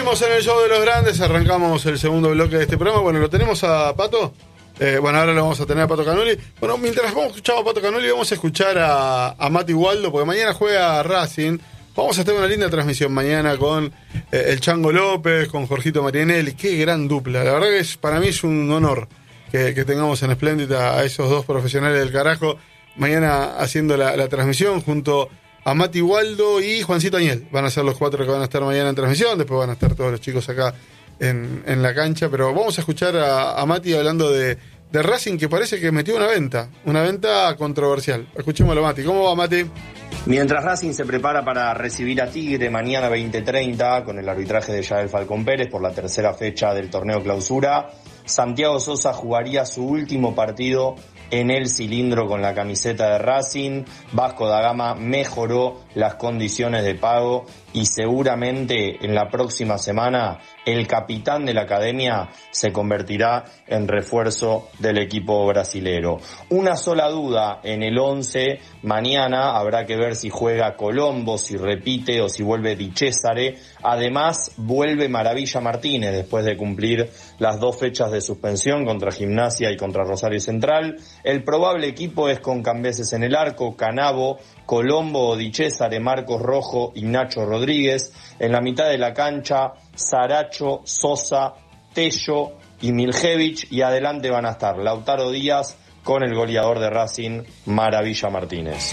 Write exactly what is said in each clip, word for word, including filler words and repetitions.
Seguimos en el show de los grandes, arrancamos el segundo bloque de este programa. Bueno, lo tenemos a Pato. Eh, bueno, ahora lo vamos a tener a Pato Canoli. Bueno, mientras vamos escuchando a Pato Canoli, vamos a escuchar a, a Mati Waldo, porque mañana juega Racing. Vamos a tener una linda transmisión mañana con eh, el Chango López, con Jorgito Marianelli. Qué gran dupla. La verdad que es, para mí es un honor que, que tengamos en Espléndida a esos dos profesionales del carajo mañana haciendo la, la transmisión junto a Mati Waldo y Juancito Añel. Van a ser los cuatro que van a estar mañana en transmisión. Después van a estar todos los chicos acá en, en la cancha. Pero vamos a escuchar a, a Mati hablando de, de Racing, que parece que metió una venta. Una venta controversial. Escuchémoslo, Mati. ¿Cómo va, Mati? Mientras Racing se prepara para recibir a Tigre mañana veinte treinta con el arbitraje de Yael Falcón Pérez por la tercera fecha del torneo clausura, Santiago Sosa jugaría su último partido en el cilindro con la camiseta de Racing. Vasco da Gama mejoró las condiciones de pago y seguramente en la próxima semana el capitán de la academia se convertirá en refuerzo del equipo brasilero. Una sola duda en el once, mañana habrá que ver si juega Colombo, si repite o si vuelve Di Cesare. Además vuelve Maravilla Martínez después de cumplir las dos fechas de suspensión contra Gimnasia y contra Rosario Central. El probable equipo es con Cambeses en el arco, Canavo, Colombo, Di Cesare, Marcos Rojo y Nacho Rodríguez. En la mitad de la cancha, Saracho, Sosa, Tello y Miljevich. Y adelante van a estar Lautaro Díaz con el goleador de Racing, Maravilla Martínez.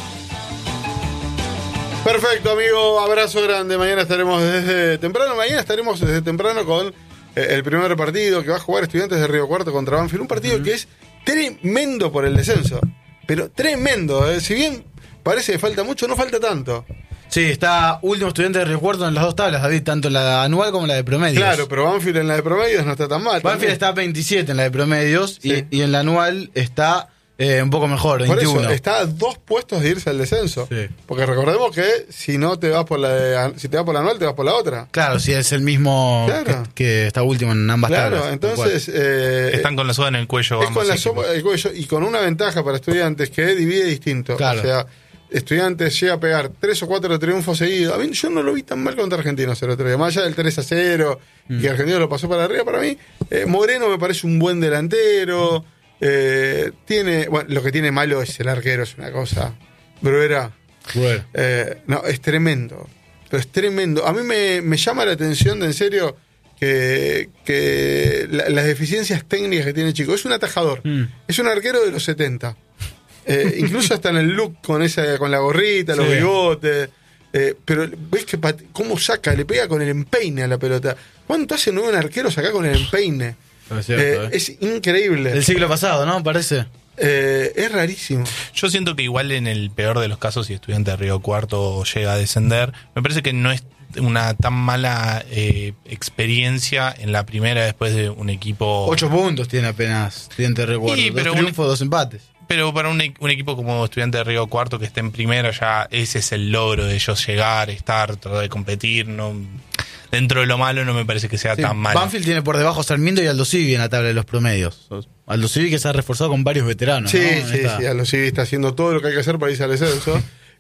Perfecto, amigo. Abrazo grande. Mañana estaremos desde temprano. Mañana estaremos desde temprano con eh, el primer partido que va a jugar Estudiantes de Río Cuarto contra Banfield. Un partido uh-huh. que es tremendo por el descenso. Pero tremendo. Eh. Si bien parece que falta mucho, no falta tanto. Sí, está último Estudiante de Río Cuarto en las dos tablas, David, tanto la anual como la de promedios. Claro, pero Banfield en la de promedios no está tan mal. Banfield también está veintisiete en la de promedios sí. y, y en la anual está eh, un poco mejor, veintiuno. Por eso, está a dos puestos de irse al descenso. Sí. Porque recordemos que si no te vas por la de, si te vas por la anual, te vas por la otra. Claro, si es el mismo claro. que, que está último en ambas claro, tablas. Claro, entonces... Eh, Están con la soga en el cuello. Es con la soga en el cuello y con una ventaja para Estudiantes que divide distinto. Claro. O sea... Estudiantes llega a pegar tres o cuatro triunfos seguidos. A mí yo no lo vi tan mal contra Argentinos el otro día. Más allá del tres a cero, mm. que Argentinos lo pasó para arriba, para mí. Eh, Moreno me parece un buen delantero. Eh, tiene, bueno, lo que tiene malo es el arquero, es una cosa. Bruera. Bueno. Eh, no, es tremendo. Pero es tremendo. A mí me, me llama la atención, de en serio, que, que la, las deficiencias técnicas que tiene el chico. Es un atajador. Mm. Es un arquero de los setenta. Eh, incluso hasta en el look con esa con la gorrita, los sí. bigotes, eh, pero ves que pat- cómo saca, le pega con el empeine a la pelota. ¿Cuánto hace nueve un arquero sacar con el empeine? Es, cierto, eh, eh. es increíble. Del siglo pasado, ¿no? Parece. Eh, es rarísimo. Yo siento que igual en el peor de los casos, si Estudiante de Río Cuarto llega a descender, me parece que no es una tan mala eh, experiencia en la primera después de un equipo... Ocho puntos tiene apenas Estudiante de Río Cuarto. Sí, dos triunfos, un... dos empates. Pero para un, un equipo como Estudiante de Río Cuarto que esté en primera, ya ese es el logro de ellos, llegar, estar, tratar de competir. No, dentro de lo malo no me parece que sea sí, tan malo. Banfield tiene por debajo Sarmiento y Aldo Civi en la tabla de los promedios. Aldo Civi que se ha reforzado con varios veteranos. Sí, ¿no? sí, esta... sí, Aldo Civi está haciendo todo lo que hay que hacer para irse al descenso.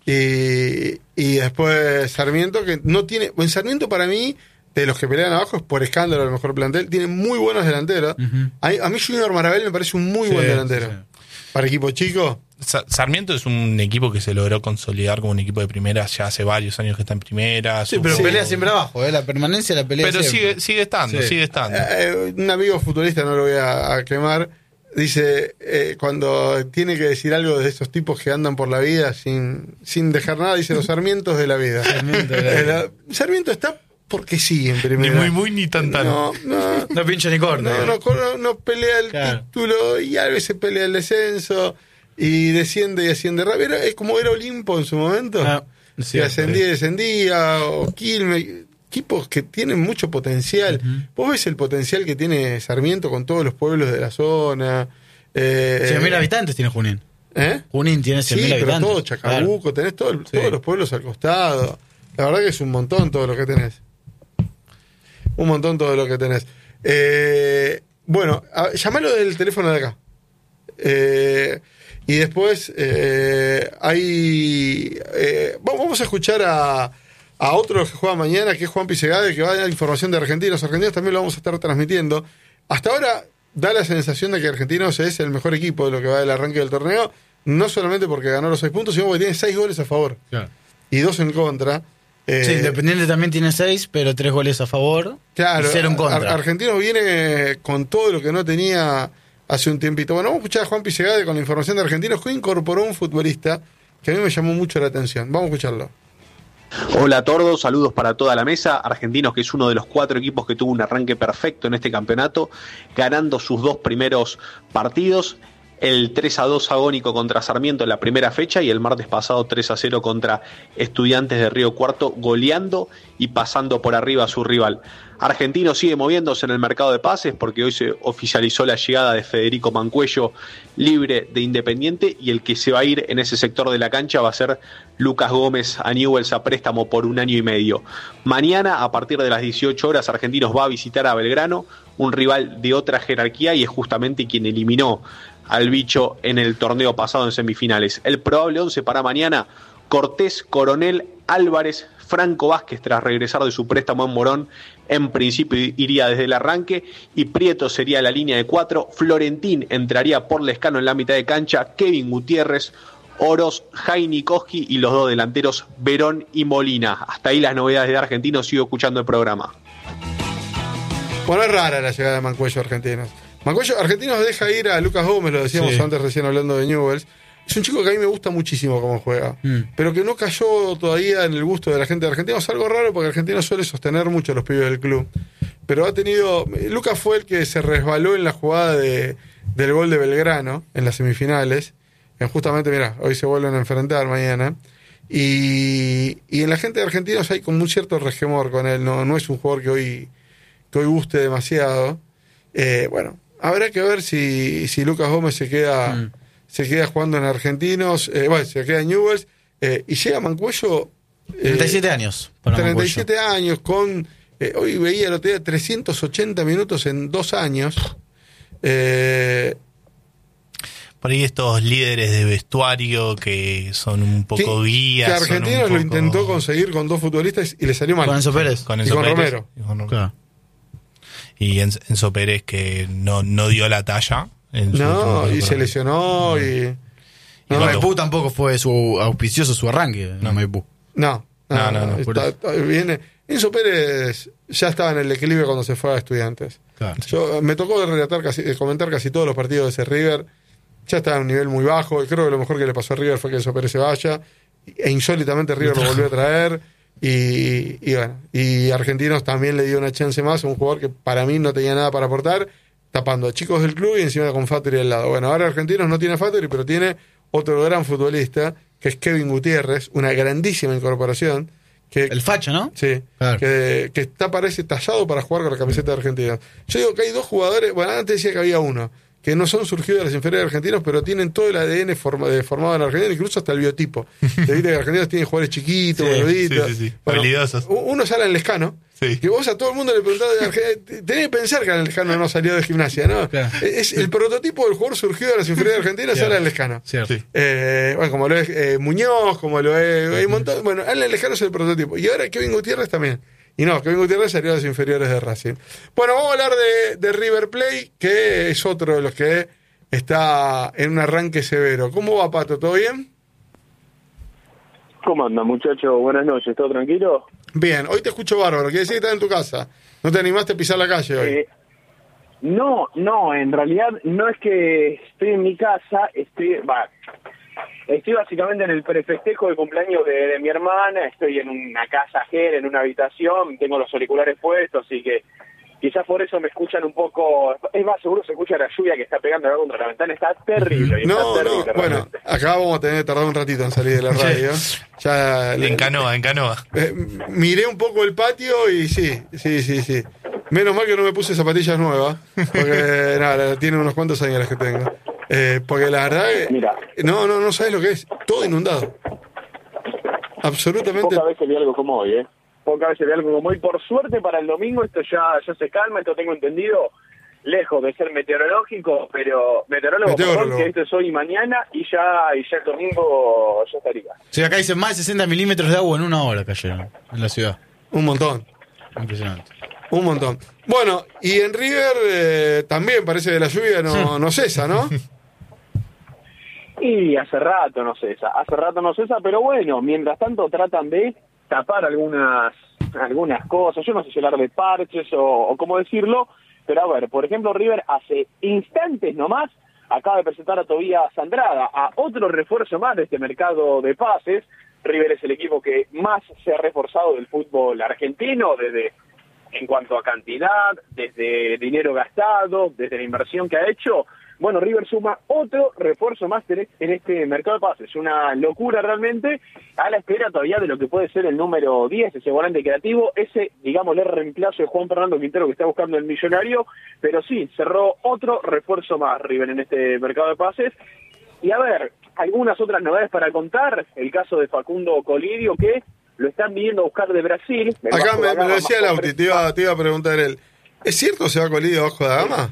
y, y después Sarmiento, que no tiene... En Sarmiento para mí... de los que pelean abajo es por escándalo el mejor plantel, tiene muy buenos delanteros. Uh-huh. a, a mí Junior Marabel me parece un muy sí, buen delantero. Sí, sí. Para equipo chico. Sarmiento es un equipo que se logró consolidar como un equipo de primera ya hace varios años que está en primera. Sí, pero sí. pelea siempre abajo, ¿eh? La permanencia la pelea pero siempre. sigue, sigue estando, sí. sigue estando. Eh, un amigo futbolista, no lo voy a, a quemar, dice, eh, cuando tiene que decir algo de esos tipos que andan por la vida sin, sin dejar nada, dice los Sarmientos de la vida. Sarmiento, de la vida. Eh, la, Sarmiento está... porque sí, en primera. Ni muy, muy, ni tan, tan. No, no, no pincha ni corta. No, no, no, no pelea el claro. título y a veces pelea el descenso y desciende y asciende rápido. Es como era Olimpo en su momento. Ah, que ascendía y descendía. O Quilmes. Equipos que tienen mucho potencial. Uh-huh. Vos ves el potencial que tiene Sarmiento con todos los pueblos de la zona. Eh, cien mil habitantes tiene Junín. ¿Eh? Junín tiene cien mil sí, habitantes. Pero todo Chacabuco, claro. tenés todo, sí. todos los pueblos al costado. La verdad que es un montón todo lo que tenés. Un montón todo lo que tenés. Eh, bueno, a, llamalo del teléfono de acá. Eh, y después eh, hay... Eh, vamos a escuchar a, a otros que juegan mañana, que es Juan Pisegade, que va a dar información de Argentinos. Argentinos también lo vamos a estar transmitiendo. Hasta ahora da la sensación de que Argentinos es el mejor equipo de lo que va del arranque del torneo, no solamente porque ganó los seis puntos, sino porque tiene seis goles a favor Claro. y dos en contra. Eh, Sí, Independiente también tiene seis, pero tres goles a favor Claro, y cero en contra. Ar- Argentinos viene con todo lo que no tenía hace un tiempito. Bueno, vamos a escuchar a Juan Pisegade con la información de Argentinos, que incorporó un futbolista que a mí me llamó mucho la atención. Vamos a escucharlo. Hola a todos, saludos para toda la mesa. Argentinos, que es uno de los cuatro equipos que tuvo un arranque perfecto en este campeonato, ganando sus dos primeros partidos. El tres a dos agónico contra Sarmiento en la primera fecha y el martes pasado tres a cero contra Estudiantes de Río Cuarto, goleando y pasando por arriba a su rival. Argentino sigue moviéndose en el mercado de pases porque hoy se oficializó la llegada de Federico Mancuello, libre de Independiente, y el que se va a ir en ese sector de la cancha va a ser Lucas Gómez a Newell's a préstamo por un año y medio. Mañana, a partir de las dieciocho horas, Argentinos va a visitar a Belgrano, un rival de otra jerarquía, y es justamente quien eliminó al bicho en el torneo pasado en semifinales. El probable once para mañana: Cortés, Coronel, Álvarez, Franco Vázquez tras regresar de su préstamo en Morón, en principio iría desde el arranque, y Prieto sería la línea de cuatro. Florentín entraría por Lescano en la mitad de cancha, Kevin Gutiérrez, Oroz, Jaini Koski y los dos delanteros Verón y Molina. Hasta ahí las novedades de Argentinos. Sigo escuchando el programa. Bueno, es rara la llegada de Mancuello a Argentinos. Mancuello, Argentinos deja ir a Lucas Gómez, lo decíamos Sí. antes recién hablando de Newell's. Es un chico que a mí me gusta muchísimo cómo juega, mm. pero que no cayó todavía en el gusto de la gente de Argentinos. Es algo raro porque Argentinos suele sostener mucho a los pibes del club. Pero ha tenido... Lucas fue el que se resbaló en la jugada de, del gol de Belgrano en las semifinales. En justamente, mirá, hoy se vuelven a enfrentar mañana. Y, y en la gente de Argentinos hay como un cierto resquemor con él. No, no es un jugador que hoy, que hoy guste demasiado. Eh, bueno, habrá que ver si, si Lucas Gómez se queda... Mm. se queda jugando en Argentinos, eh, bueno, se queda en Newell's, eh, y llega Mancuello... Eh, treinta y siete años. treinta y siete años, con... Eh, hoy veía el otro día trescientos ochenta minutos en dos años. Eh, Por ahí estos líderes de vestuario que son un poco que, guías. Que Argentinos poco... lo intentó conseguir con dos futbolistas y le salió mal. Con Enzo Pérez. Con y Enzo con Pérez, Romero. Y, con Romero. Claro. Y Enzo Pérez que no, no dio la talla. No, y se lesionó y... No, no, Maipú tampoco fue su auspicioso su arranque. No, Maipú. No, no, no, no, no, está, está, viene. Enzo Pérez ya estaba en el equilibrio cuando se fue a Estudiantes. Claro. Yo me tocó relatar casi, comentar casi todos los partidos de ese River. Ya estaba en un nivel muy bajo. Y creo que lo mejor que le pasó a River fue que Enzo Pérez se vaya. E insólitamente River lo volvió a traer. Y, y bueno, y Argentinos también le dio una chance más a un jugador que para mí no tenía nada para aportar, tapando a chicos del club y encima con Fattori al lado. Bueno, ahora Argentinos no tiene Fattori, pero tiene otro gran futbolista, que es Kevin Gutiérrez, una grandísima incorporación. Que, el facho, ¿no? Sí, claro. que, que está, parece, tallado para jugar con la camiseta de Argentina. Yo digo que hay dos jugadores, bueno, antes decía que había uno, que no son surgidos de las inferiores de Argentinos, pero tienen todo el A D N forma, de, formado en Argentina, incluso hasta el biotipo. Te viste que Argentinos tienen jugadores chiquitos, sí, boluditos. Sí, sí, sí. Bueno, habilidosos. Uno sale en Lescano. Sí. Que vos a todo el mundo le preguntás de Argentina, tenés que pensar que el Lescano no salió de Gimnasia, ¿no? Claro. Es el prototipo del jugador surgido de las inferiores de Argentina, sale en Lescano. Sí. Eh, bueno, como lo es eh, Muñoz, como lo es, hay un montón, bueno, Alan Lescano es el prototipo. Y ahora Kevin Gutiérrez también. Y no, Kevin Gutiérrez salió de las inferiores de Racing. Bueno, vamos a hablar de, de River Plate, que es otro de los que está en un arranque severo. ¿Cómo va, Pato? ¿Todo bien? ¿Cómo anda, muchacho? Buenas noches, ¿todo tranquilo? Bien, hoy te escucho bárbaro. Quiere decir que estás en tu casa. ¿No te animaste a pisar la calle hoy? Eh, no, no, en realidad no es que estoy en mi casa, estoy, bah, estoy básicamente en el prefestejo de cumpleaños de, de mi hermana, estoy en una casa ajena, en una habitación, tengo los auriculares puestos, así que quizás por eso me escuchan un poco, es más, seguro se escucha la lluvia que está pegando acá contra la ventana, está terrible. Y no, está terrible, no, bueno, acá vamos a tener que tardar un ratito en salir de la radio. Ya, en canoa, en canoa. Eh, miré un poco el patio y sí, sí, sí, sí. Menos mal que no me puse zapatillas nuevas, porque nada, tiene unos cuantos años las que tengo. Eh, porque la verdad que, Mira. no, no, no sabes lo que es, todo inundado. Absolutamente. Pocas veces vi algo como hoy, ¿eh? Pocas veces vi algo como hoy. Por suerte para el domingo esto ya, ya se calma, esto tengo entendido. lejos de ser meteorológico, pero meteorólogo, Meteorólogo. perdón, que esto es hoy y mañana, y ya, y ya el domingo ya estaría. Sí, acá dicen más de sesenta milímetros de agua en una hora cayeron en la ciudad. Un montón. Impresionante. Un montón. Bueno, y en River eh, también parece que la lluvia no, no cesa, ¿no? Y hace rato no cesa, hace rato no cesa, pero bueno, mientras tanto tratan de tapar algunas algunas cosas, yo no sé si hablar de parches o, o cómo decirlo, pero a ver, por ejemplo, River hace instantes nomás acaba de presentar a Tobías Andrada, a otro refuerzo más de este mercado de pases. River es el equipo que más se ha reforzado del fútbol argentino, desde en cuanto a cantidad, desde dinero gastado, desde la inversión que ha hecho. Bueno, River suma otro refuerzo más en este mercado de pases. Una locura realmente, a la espera todavía de lo que puede ser el número diez, ese volante creativo, ese, digámosle, reemplazo de Juan Fernando Quintero que está buscando el millonario, pero sí, cerró otro refuerzo más River en este mercado de pases. Y a ver, algunas otras novedades para contar, el caso de Facundo Colidio, que lo están viniendo a buscar de Brasil. Acá me, me lo decía Lauti, te iba, te iba a preguntar él, ¿es cierto se va Colidio bajo de gama?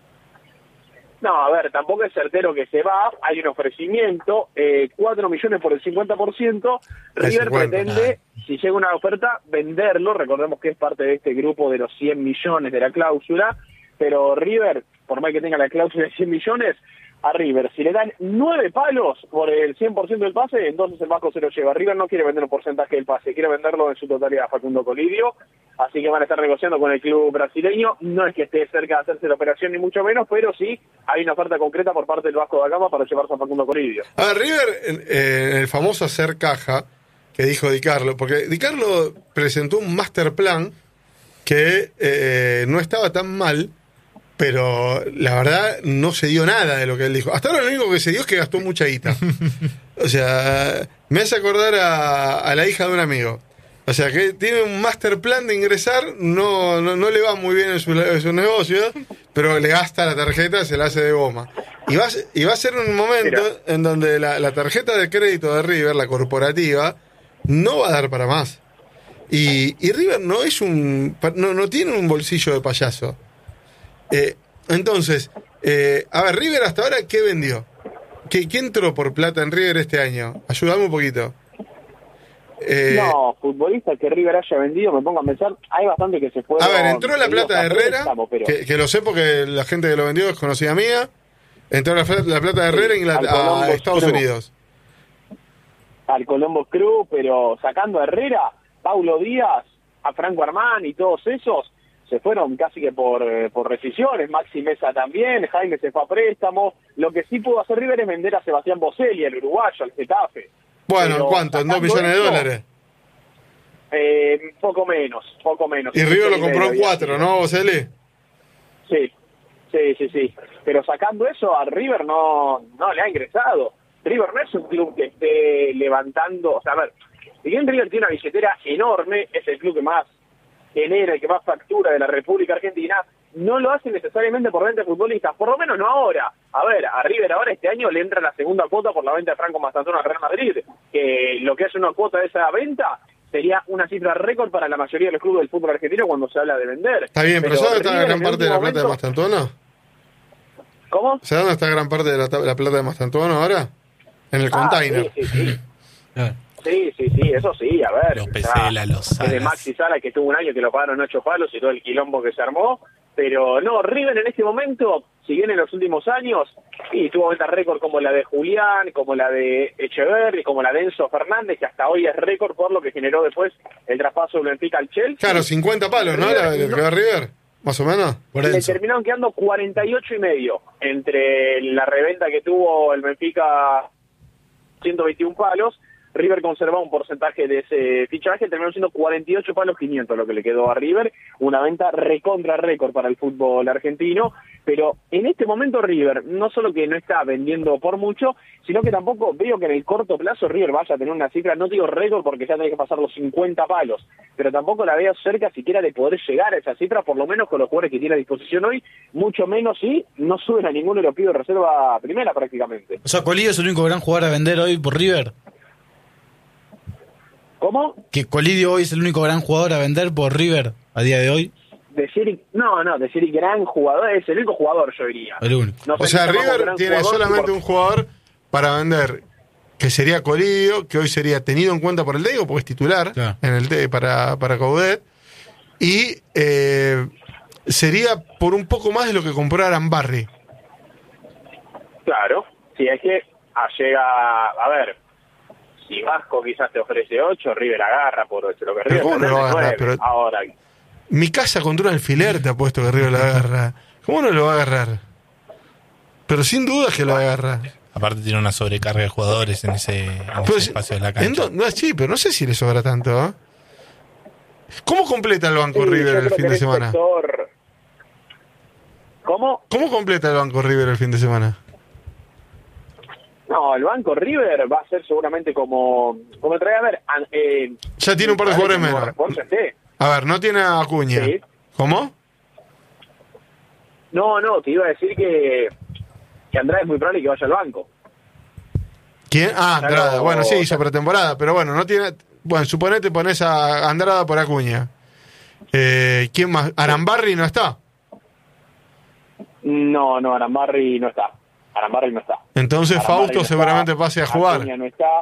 No, a ver, tampoco es certero que se va, hay un ofrecimiento, eh, cuatro millones por el cincuenta por ciento, River cincuenta, pretende, si llega una oferta, venderlo, recordemos que es parte de este grupo de los cien millones de la cláusula, pero River, por más que tenga la cláusula de cien millones, a River, si le dan nueve palos por el cien por ciento del pase, entonces el Vasco se lo lleva. River no quiere vender un porcentaje del pase, quiere venderlo en su totalidad a Facundo Colidio, así que van a estar negociando con el club brasileño. No es que esté cerca de hacerse la operación ni mucho menos, pero sí hay una oferta concreta por parte del Vasco da Gama para llevarse a Facundo Colidio. A ver, River, en, en el famoso hacer caja que dijo Di Carlo, porque Di Carlo presentó un master plan que eh, no estaba tan mal, pero la verdad no se dio nada de lo que él dijo. Hasta ahora lo único que se dio es que gastó mucha guita. O sea, me hace acordar a, a la hija de un amigo. O sea, que tiene un master plan de ingresar, no, no, no le va muy bien en su, en su negocio, pero le gasta la tarjeta, se la hace de goma. Y va, y va a ser un momento Mira. en donde la, la tarjeta de crédito de River, la corporativa, no va a dar para más. Y, y River no es un no, no tiene un bolsillo de payaso. Eh, entonces, eh, a ver, River hasta ahora, ¿qué vendió? ¿Qué, ¿Qué entró por plata en River este año? Ayúdame un poquito. Eh, No, futbolistas que River haya vendido, me pongo a pensar, hay bastante que se fue. a ver, entró la plata de Herrera, que, que lo sé porque la gente que lo vendió es conocida mía. Entró la, la plata de Herrera en Inglaterra, al Colombo a Estados Crew. Unidos. Al Colombo Crew, pero sacando a Herrera, Paulo Díaz, a Franco Armani y todos esos, se fueron casi que por, eh, por rescisiones. Maxi Mesa también, Jaime se fue a préstamo. Lo que sí pudo hacer River es vender a Sebastián Boselli, el uruguayo, al Getafe. Bueno, Pero ¿cuánto? ¿En dos sacando millones de eso, dólares? Eh, poco menos, poco menos. Y River lo Sí, compró en medio, cuatro, ya. ¿no, Boselli? Sí, sí, sí, sí. Pero sacando eso, a River no, no le ha ingresado. River no es un club que esté levantando, o sea, a ver, si bien River tiene una billetera enorme, es el club que más genera y que más factura de la República Argentina, no lo hace necesariamente por venta de futbolistas, por lo menos no ahora. A ver, a River ahora este año le entra la segunda cuota por la venta de Franco Mastantuono al Real Madrid, que lo que es una cuota de esa venta sería una cifra récord para la mayoría de los clubes del fútbol argentino cuando se habla de vender. Está bien, pero, ¿sabes dónde está River gran en parte de la último plata de momento- Mastantuono? ¿Cómo? ¿Sabes dónde está gran parte de la, la plata de Mastantuono ahora? En el Ah, container. sí, sí, sí. Claro. Sí, sí, sí, eso sí, a ver. Los o Pesela, sea, los desde Salas. Maxi Sala, que tuvo un año que lo pagaron ocho palos y todo el quilombo que se armó. Pero no, River en este momento, si bien en los últimos años, sí, tuvo ventas récord como la de Julián, como la de Echeverri, como la de Enzo Fernández, que hasta hoy es récord por lo que generó después el traspaso de Benfica al Chelsea. Claro, cincuenta palos, ¿no? La, la que va River, más o menos. Por Le eso. terminaron quedando cuarenta y ocho y medio entre la reventa que tuvo el Benfica, ciento veintiún palos. River conservaba un porcentaje de ese fichaje, terminó siendo cuarenta y ocho palos quinientos lo que le quedó a River, una venta recontra récord para el fútbol argentino, pero en este momento River no solo que no está vendiendo por mucho, sino que tampoco veo que en el corto plazo River vaya a tener una cifra, no digo récord porque ya tiene que pasar los cincuenta palos, pero tampoco la veo cerca siquiera de poder llegar a esa cifra, por lo menos con los jugadores que tiene a disposición hoy, mucho menos si no suben a ningún europeo de reserva primera prácticamente. O sea, Colidio es el único gran jugador a vender hoy por River. ¿Cómo? Que Colidio hoy es el único gran jugador a vender por River a día de hoy. decir, no, no, decir gran jugador, es el único jugador, yo diría. El único. No sé O si sea, llamamos River gran tiene jugador, solamente por- un jugador para vender, que sería Colidio, que hoy sería tenido en cuenta por el técnico, porque es titular Claro. en el T para, para Coudet, y eh, sería por un poco más de lo que compró Arambarri. Claro, si es que ah, llega, a ver, si Vasco quizás te ofrece ocho, River agarra por lo que Pero River ¿cómo no tendrá lo va a agarrar? nueve. Pero- Ahora, Mi casa contra un alfiler te ha puesto que River lo agarra. ¿Cómo no lo va a agarrar? Pero sin duda que lo agarra. Aparte tiene una sobrecarga de jugadores en ese, en ese Pues, espacio de la ¿en cancha. dó- no, sí, pero no sé si le sobra tanto. ¿eh? ¿Cómo completa el banco sí, River yo el creo fin que de el semana? sector- ¿Cómo? ¿Cómo completa el banco River el fin de semana? No, el banco River va a ser seguramente como, como trae a ver, an- eh, Ya tiene un par de parece jugadores como menos. refuerzo esté. A ver, no tiene a Acuña. Sí. ¿Cómo? No, no, te iba a decir que, que Andrade es muy probable que vaya al banco. ¿Quién? Ah, Ya Andrada. lo- Bueno, sí, hizo ya- pretemporada, pero bueno, no tiene. Bueno, suponete pones a Andrada por Acuña. Eh, ¿Quién más? Arambarri no está. No, no, Arambarri no está. Arambarri no está. Entonces Arambarri Fausto no seguramente está, pase a jugar. Acuña no está.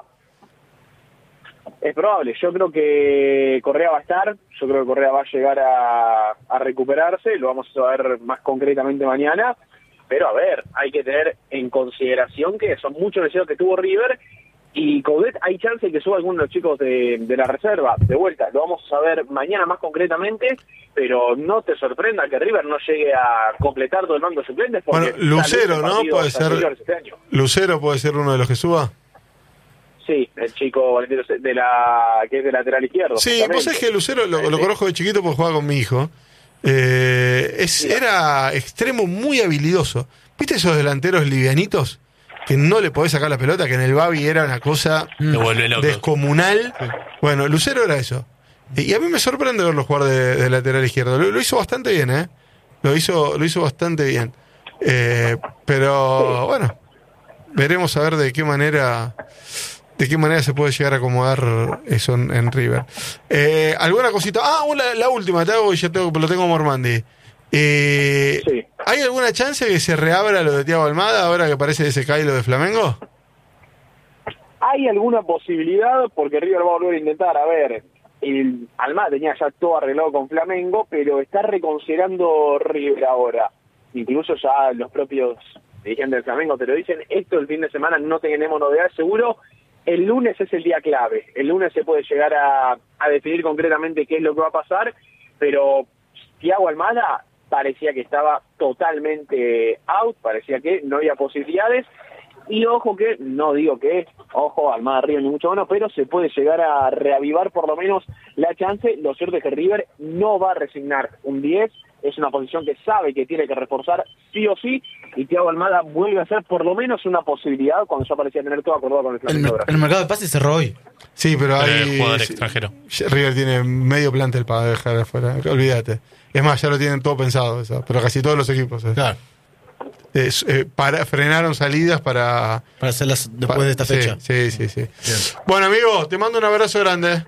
Es probable, yo creo que Correa va a estar, yo creo que Correa va a llegar a, a recuperarse, lo vamos a ver más concretamente mañana, pero a ver, hay que tener en consideración que son muchos lesiones que tuvo River y Coudet hay chance de que suba algunos de los chicos de, de la reserva, de vuelta, lo vamos a ver mañana más concretamente, pero no te sorprenda que River no llegue a completar todo el banco de suplentes porque Bueno, Lucero, ¿no? Puede ser. Este año. Lucero puede ser uno de los que suba. Sí, el chico de la que es de lateral izquierdo. Sí, vos sabés que Lucero lo, lo conozco de chiquito porque jugaba con mi hijo. Eh, es, era extremo muy habilidoso. ¿Viste esos delanteros livianitos? Que no le podés sacar la pelota, que en el Babi era una cosa Te vuelve loco. descomunal. Bueno, Lucero era eso. Y a mí me sorprende verlo jugar de, de lateral izquierdo. Lo, lo hizo bastante bien, ¿eh? Lo hizo, lo hizo bastante bien. Eh, pero bueno, veremos a ver de qué manera... ¿De qué manera se puede llegar a acomodar eso en, en River? Eh, ¿Alguna cosita? Ah, una, la última, te hago y ya tengo, lo tengo Mormandi. Eh, Sí. ¿Hay alguna chance que se reabra lo de Thiago Almada ahora que parece que se cae lo de Flamengo? Hay alguna posibilidad porque River va a volver a intentar, a ver, el Almada tenía ya todo arreglado con Flamengo, pero está reconsiderando River ahora. Incluso ya los propios dirigentes del Flamengo te lo dicen, esto el fin de semana no tenemos novedades, seguro. El lunes es el día clave. El lunes se puede llegar a, a definir concretamente qué es lo que va a pasar, pero Thiago Almada parecía que estaba totalmente out, parecía que no había posibilidades. Y ojo que, no digo que, ojo, Almada River ni mucho menos, pero se puede llegar a reavivar por lo menos la chance. Lo cierto es que River no va a resignar un diez, es una posición que sabe que tiene que reforzar sí o sí, y Thiago Almada vuelve a ser por lo menos una posibilidad cuando ya parecía tener todo acordado con el El, Flamengo. mer- el mercado de pases cerró hoy. Sí, pero Pero hay... el jugador sí, extranjero. River tiene medio plantel para dejar afuera, olvídate. Es más, ya lo tienen todo pensado, eso, pero casi todos los equipos. ¿eh? Claro. Es, eh, para, frenaron salidas para... Para hacerlas después pa- de esta sí, fecha. Sí, sí, sí. Bueno, amigo, te mando un abrazo grande.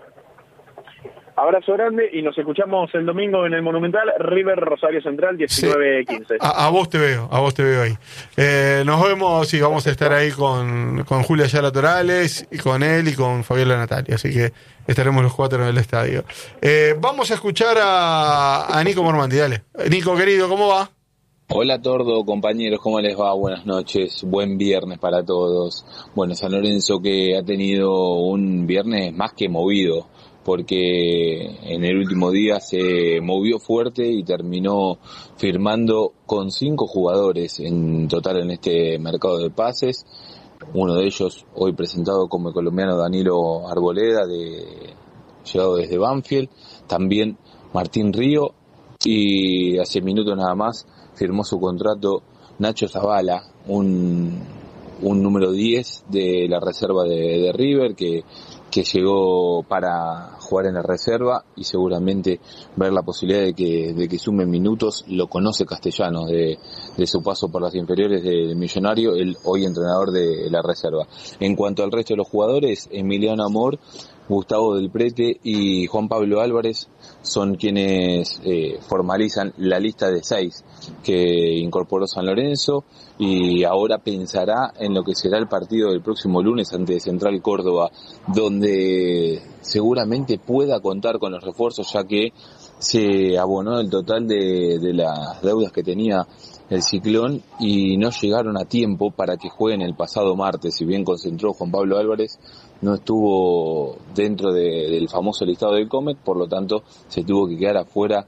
Abrazo grande y nos escuchamos el domingo en el Monumental, River Rosario Central, diecinueve quince. A, a vos te veo, a vos te veo ahí. Eh, nos vemos y vamos a estar ahí con, con Julia Ayala Torales, y con él y con Fabiola Natalia, así que estaremos los cuatro en el estadio. Eh, vamos a escuchar a, a Nico Mormandi, dale. Nico, querido, ¿cómo va? Hola Tordo, compañeros, ¿cómo les va? Buenas noches, buen viernes para todos. Bueno, San Lorenzo que ha tenido un viernes más que movido, porque en el último día se movió fuerte y terminó firmando con cinco jugadores en total en este mercado de pases. Uno de ellos hoy presentado como el colombiano Danilo Arboleda, de, llegado desde Banfield. También Martín Río, y hace minutos nada más firmó su contrato Nacho Zavala, un, un número diez de la reserva de, de River, que, que llegó para jugar en la reserva y seguramente ver la posibilidad de que, de que sume minutos. Lo conoce Castellanos de, de su paso por las inferiores del Millonario, el hoy entrenador de la reserva. En cuanto al resto de los jugadores, Emiliano Amor Gustavo Del Prete y Juan Pablo Álvarez son quienes eh, formalizan la lista de seis que incorporó San Lorenzo, y ahora pensará en lo que será el partido del próximo lunes ante Central Córdoba, donde seguramente pueda contar con los refuerzos, ya que se abonó el total de, de las deudas que tenía el Ciclón y no llegaron a tiempo para que jueguen el pasado martes. Si bien concentró Juan Pablo Álvarez, no estuvo dentro de, del famoso listado del Comet, por lo tanto se tuvo que quedar afuera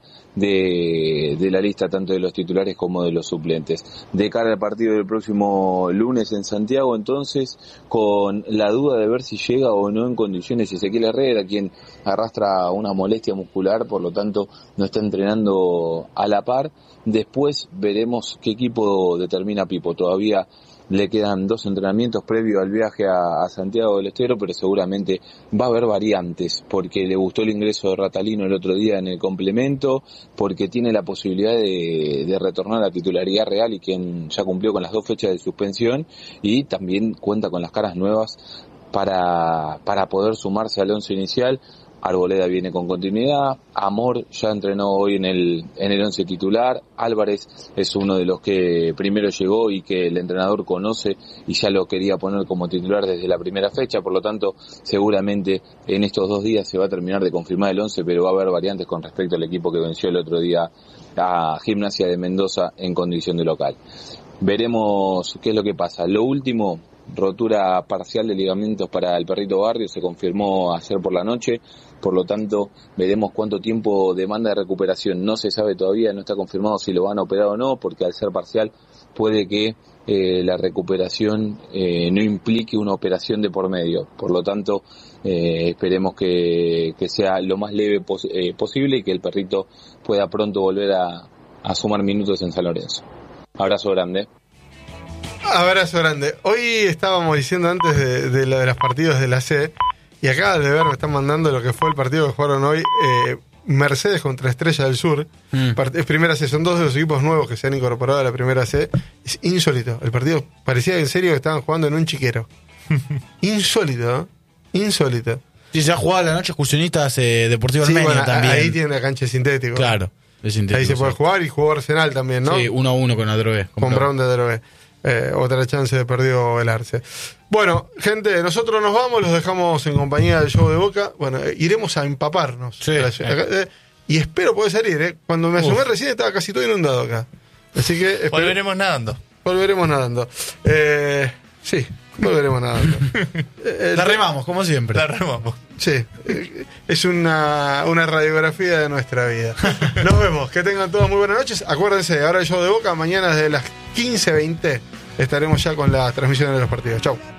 de, de la lista tanto de los titulares como de los suplentes. De cara al partido del próximo lunes en Santiago, entonces, con la duda de ver si llega o no en condiciones Ezequiel Herrera, quien arrastra una molestia muscular, por lo tanto no está entrenando a la par. Después veremos qué equipo determina Pipo. Todavía le quedan dos entrenamientos previos al viaje a, a Santiago del Estero, pero seguramente va a haber variantes, porque le gustó el ingreso de Ratalino el otro día en el complemento, porque tiene la posibilidad de, de retornar a la titularidad real y quien ya cumplió con las dos fechas de suspensión, y también cuenta con las caras nuevas para, para poder sumarse al once inicial. Arboleda viene con continuidad, Amor ya entrenó hoy en el en el once titular, Álvarez es uno de los que primero llegó y que el entrenador conoce y ya lo quería poner como titular desde la primera fecha, por lo tanto seguramente en estos dos días se va a terminar de confirmar el once, pero va a haber variantes con respecto al equipo que venció el otro día a Gimnasia de Mendoza en condición de local. Veremos qué es lo que pasa. Lo último, rotura parcial de ligamentos para el Perrito Barrio, se confirmó ayer por la noche, por lo tanto veremos cuánto tiempo demanda de recuperación. No se sabe todavía, no está confirmado si lo van a operar o no, porque al ser parcial puede que eh, la recuperación eh, no implique una operación de por medio, por lo tanto eh, esperemos que, que sea lo más leve pos- eh, posible y que el Perrito pueda pronto volver a, a sumar minutos en San Lorenzo. Abrazo grande. Abrazo grande. Hoy estábamos diciendo antes de, de lo de los partidos de la C, y acá de ver me están mandando lo que fue el partido que jugaron hoy eh, Mercedes contra Estrella del Sur. Mm. Part- es primera C, son dos de los equipos nuevos que se han incorporado a la primera C. Es insólito. El partido parecía en serio que estaban jugando en un chiquero. Insólito, ¿eh? Insólito. Sí, se ha jugado la noche excursionistas eh, Deportivo Sí, Armenio bueno, también. ahí tiene la cancha sintética. Claro, es sintético. Ahí se puede sí. jugar, y jugó Arsenal también, ¿no? Sí, uno a uno con Adrogué. Con Brown de Adrogué. Eh, otra chance de perdió el Arce. Bueno, gente, nosotros nos vamos, los dejamos en compañía del show de Boca. Bueno, eh, iremos a empaparnos. Sí, la, eh. eh, y espero poder salir, ¿eh? Cuando me asomé Uf. recién estaba casi todo inundado acá. Así que espero- Volveremos nadando. volveremos nadando. Eh, sí, volveremos nadando. Eh, La remamos, como siempre. La remamos. Sí, eh, es una, una radiografía de nuestra vida. Nos vemos, que tengan todas muy buenas noches. Acuérdense, ahora el show de Boca, mañana desde las quince veinte estaremos ya con las transmisiones de los partidos. Chau.